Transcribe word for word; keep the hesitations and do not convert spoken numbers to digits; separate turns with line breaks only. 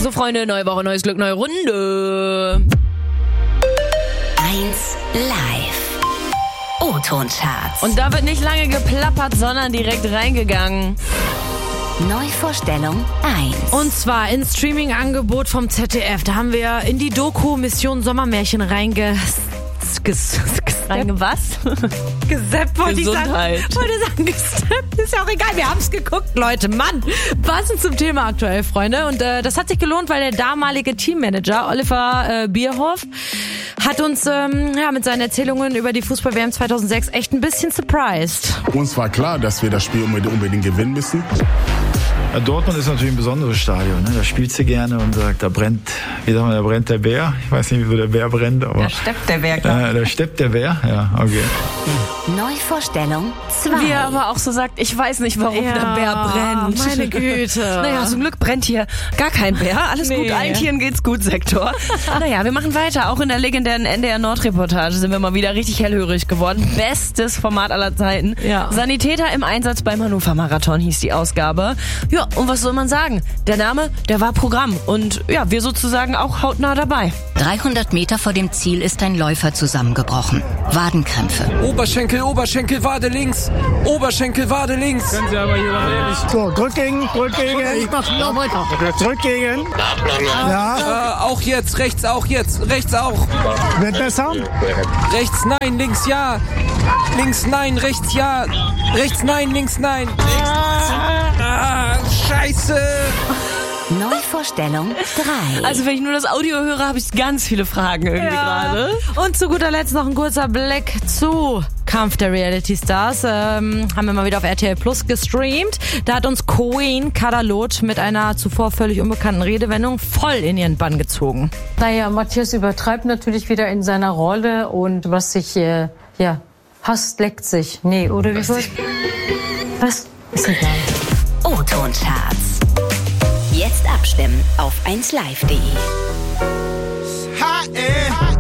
So, Freunde, neue Woche, neues Glück, neue Runde.
eins live. O-Ton-Charts.
Und da wird nicht lange geplappert, sondern direkt reingegangen.
Neuvorstellung eins.
Und zwar ins Streaming-Angebot vom Z D F. Da haben wir in die Doku Mission Sommermärchen reinge... Ges,
Reinge was?
Gesappt, wollte ich sagen.
Gesundheit.
Wollte sagen, gesteppt. Ist ja auch egal, wir haben es geguckt, Leute. Mann, passend zum Thema aktuell, Freunde. Und äh, das hat sich gelohnt, weil der damalige Teammanager Oliver äh, Bierhoff hat uns ähm, ja, mit seinen Erzählungen über die Fußball-W M zweitausendsechs echt ein bisschen surprised.
Uns war klar, dass wir das Spiel unbedingt, unbedingt gewinnen müssen.
Ja, Dortmund ist natürlich ein besonderes Stadion. Ne? Da spielt sie gerne und sagt, da brennt, wie sagen wir, da brennt der Bär. Ich weiß nicht, wieso der Bär brennt, aber...
Da steppt der Bär, klar.
Äh, da steppt der Bär, ja, okay.
Neuvorstellung zwei.
Wie er aber auch so sagt, ich weiß nicht, warum
Ja,
der Bär brennt.
meine Güte.
Naja, zum Glück brennt hier gar kein Bär. Alles
Nee.
gut, allen Tieren geht's gut, Sektor. Naja, wir machen weiter. Auch in der legendären N D R Nord-Reportage sind wir mal wieder richtig hellhörig geworden. Bestes Format aller Zeiten.
Ja.
Sanitäter im Einsatz beim Hannover-Marathon hieß die Ausgabe. Ja, und was soll man sagen? Der Name, der war Programm. Und ja, wir sozusagen auch hautnah dabei.
dreihundert Meter vor dem Ziel ist ein Läufer zusammengebrochen. Wadenkrämpfe.
Oberschenkel, Oberschenkel, Wade links. Oberschenkel, Wade links.
Können Sie aber hier mal ehrlich.
So, drückgegen, drückgegen. Ich mach noch weiter. Drückgegen. Ja,
Äh, auch jetzt, rechts auch jetzt, rechts auch.
wird besser.
Rechts nein, links ja. Links nein, rechts ja. Rechts nein, links nein. Ah, scheiße.
Neuvorstellung drei.
Also wenn ich nur das Audio höre, habe ich ganz viele Fragen irgendwie gerade.
Und zu guter Letzt noch ein kurzer Blick zu Kampf der Reality Stars. Ähm, haben wir mal wieder auf R T L Plus gestreamt. Da hat uns Queen Kadalot mit einer zuvor völlig unbekannten Redewendung voll in ihren Bann gezogen.
Naja, Matthias übertreibt natürlich wieder in seiner Rolle und was sich, äh, ja, hasst, leckt sich. Nee, oder wie was? Was? Ist egal.
O-Ton-Charts. Jetzt abstimmen auf eins live punkt de.
Hot air.